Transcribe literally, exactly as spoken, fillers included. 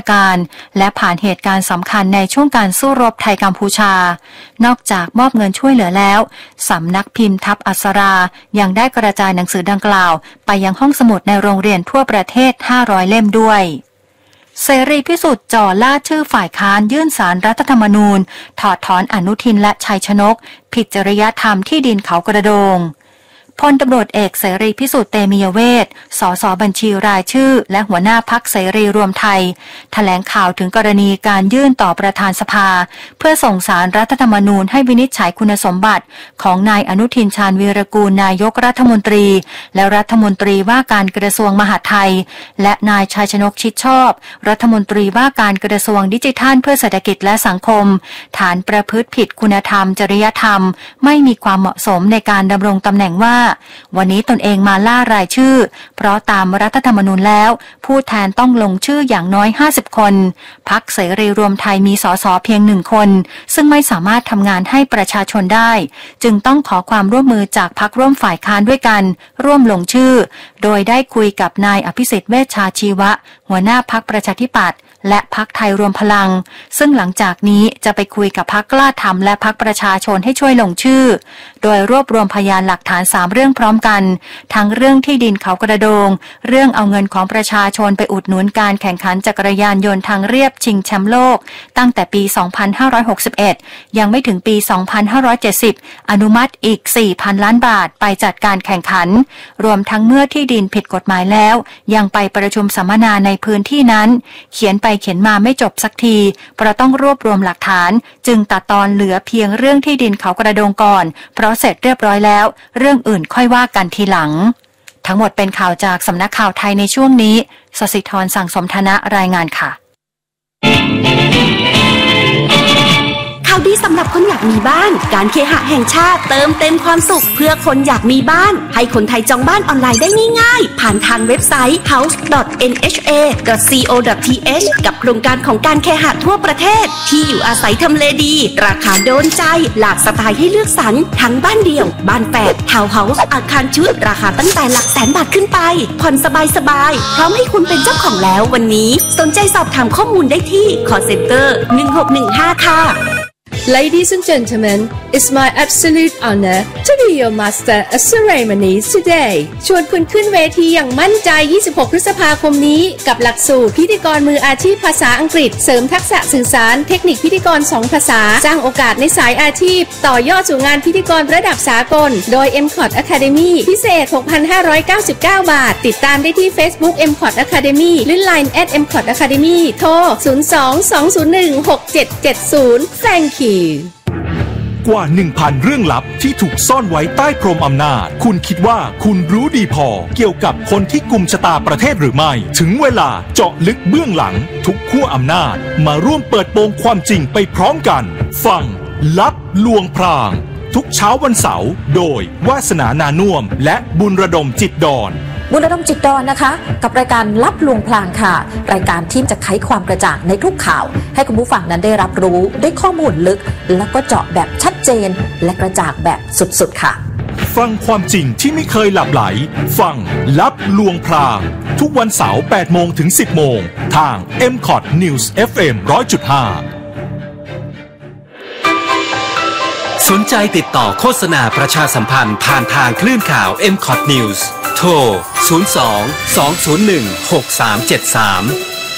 การและผ่านเหตุการณ์สำคัญในช่วงการสู้รบไทยกัมพูชานอกจากมอบเงินช่วยเหลือแล้วสำนักพิมพ์ทัพอัสรายังได้กระจายหนังสือดังกล่าวไปยังห้องสมุดในโรงเรียนทั่วประเทศห้าร้อยเล่มด้วยเสรีพิสุทธิ์จ่อล่าชื่อฝ่ายค้านยื่นศาลรัฐธรรมนูญถอดถอนอนุทินและชัยชนกผิดจริยธรรมที่ดินเขากระโดงพลตำรวจเอกเสรีพิสุทธิ์เตมียเวทสสบัญชีรายชื่อและหัวหน้าพรรคเสรีรวมไทยแถลงข่าวถึงกรณีการยื่นต่อประธานสภาเพื่อส่งศาลรัฐธรรมนูญให้วินิจฉัยคุณสมบัติของนายอนุทินชาญวีรกูลนายกรัฐมนตรีและรัฐมนตรีว่าการกระทรวงมหาดไทยและนายชัยชนกชิดชอบรัฐมนตรีว่าการกระทรวงดิจิทัลเพื่อเศรษฐกิจและสังคมฐานประพฤติผิดคุณธรรมจริยธรรมไม่มีความเหมาะสมในการดำรงตำแหน่งว่าวันนี้ตนเองมาล่ารายชื่อเพราะตามรัฐธรรมนูญแล้วผู้แทนต้องลงชื่ออย่างน้อยห้าสิบคนพรรคเสรีรวมไทยมีสสเพียงหนึ่งคนซึ่งไม่สามารถทำงานให้ประชาชนได้จึงต้องขอความร่วมมือจากพรรคร่วมฝ่ายค้านด้วยกันร่วมลงชื่อโดยได้คุยกับนายอภิสิทธิ์เวชชาชีวะหัวหน้าพรรคประชาธิปัตย์และพรรคไทยรวมพลังซึ่งหลังจากนี้จะไปคุยกับพรรคกล้าธรรมและพรรคประชาชนให้ช่วยลงชื่อโดยรวบรวมพยานหลักฐานสามเรื่องพร้อมกันทั้งเรื่องที่ดินเขากระโดงเรื่องเอาเงินของประชาชนไปอุดหนุนการแข่งขันจักรยานยนต์ทางเรียบชิงแชมป์โลกตั้งแต่ปีสองพันห้าร้อยหกสิบเอ็ดยังไม่ถึงปีสองพันห้าร้อยเจ็ดสิบอนุมัติอีก สี่พัน ล้านบาทไปจัดการแข่งขันรวมทั้งเมื่อที่ดินผิดกฎหมายแล้วยังไปประชุมสัมมนาในพื้นที่นั้นเขียนไปเขียนมาไม่จบสักทีเพราะต้องรวบรวมหลักฐานจึงตัดตอนเหลือเพียงเรื่องที่ดินเขากระโดงก่อนเพราะเสร็จเรียบร้อยแล้วเรื่องอื่นค่อยว่ากันทีหลังทั้งหมดเป็นข่าวจากสำนักข่าวไทยในช่วงนี้สศิธรสั่งสมธนะรายงานค่ะข่าวดีสำหรับคนอยากมีบ้านการเคหะแห่งชาติเติมเต็มความสุขเพื่อคนอยากมีบ้านให้คนไทยจองบ้านออนไลน์ได้ง่ายๆผ่านทางเว็บไซต์ เฮ้าส์ ดอท เอ็น เอช เอ ดอท ซี โอ ดอท ที เอช กับโครงการของการเคหะทั่วประเทศที่อยู่อาศัยทำเลดีราคาโดนใจหลากสไตล์ให้เลือกสรรทั้งบ้านเดี่ยวบ้านแฝดทาวน์เฮ้าส์อาคารชุดราคาตั้งแต่หลักแสนบาทขึ้นไปผ่อนสบายๆพร้อมให้คุณเป็นเจ้าของแล้ววันนี้สนใจสอบถามข้อมูลได้ที่ call center หนึ่งหกหนึ่งห้า ค่ะ Ladies and gentlemen, it's my absolute honor to be your master of ceremonies today. ชวนคุณขึ้นเวทีอย่างมั่นใจยี่สิบหกพฤษภาคมนี้กับหลักสูตรพิธีกรมืออาชีพภาษาอังกฤษเสริมทักษะสื่อสารเทคนิคพิธีกรสองภาษาสร้างโอกาสในสายอาชีพต่อยอดสู่งานพิธีกรระดับสากลโดย เอ็ม คอท Academy พิเศษ หกพันห้าร้อยเก้าสิบเก้า บาทติดตามได้ที่ Facebook เอ็ม คอท Academy หรือ ไลน์ แอท เอ็ม คอท Academy โทร ศูนย์ สอง สอง ศูนย์ หนึ่ง หก เจ็ด เจ็ด ศูนย์ Thank you กว่า หนึ่งพัน เรื่องลับที่ถูกซ่อนไว้ใต้พรมอำนาจคุณคิดว่าคุณรู้ดีพอเกี่ยวกับคนที่กุมชะตาประเทศหรือไม่ถึงเวลาเจาะลึกเบื้องหลังทุกขั้วอำนาจมาร่วมเปิดโปงความจริงไปพร้อมกันฟังลับลวงพรางทุกเช้าวันเสาร์โดยวาสนานานุ่มและบุญระดมจิตดอนบุญระดมจิตดอนนะคะกับรายการลับลวงพรางค่ะรายการที่จะไขความกระจ่างในทุกข่าวให้คุณผู้ฟังนั้นได้รับรู้ได้ข้อมูลลึกแล้วก็เจาะแบบชัดเจนและกระจ่างแบบสุดๆค่ะฟังความจริงที่ไม่เคยหลับไหลฟังลับลวงพรางทุกวันเสาร์ แปดโมงถึง สิบโมงทาง เอ็ม คอท News เอฟ เอ็ม หนึ่งร้อยจุดห้าสนใจติดต่อโฆษณาประชาสัมพันธ์ผ่านทางคลื่นข่าว เอ็ม คอท News โทร ศูนย์ สอง สอง ศูนย์ หนึ่ง หก สาม เจ็ด สาม